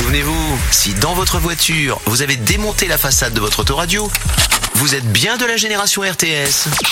Souvenez-vous, si dans votre voiture, vous avez démonté la façade de votre autoradio, vous êtes bien de la génération RTS.